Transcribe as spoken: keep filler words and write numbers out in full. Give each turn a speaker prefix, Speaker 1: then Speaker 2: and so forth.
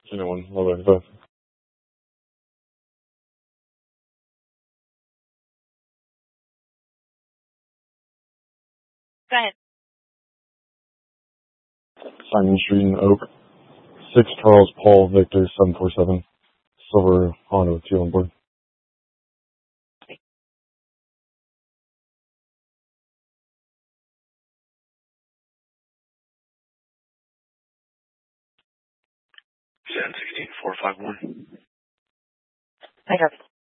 Speaker 1: Anyone, all right, so.
Speaker 2: Go ahead.
Speaker 1: Simon Street in Oak. six Charles Paul Victor seven four seven. Silver Honda with teal on board.
Speaker 3: seven sixteen four five one.
Speaker 2: I got it.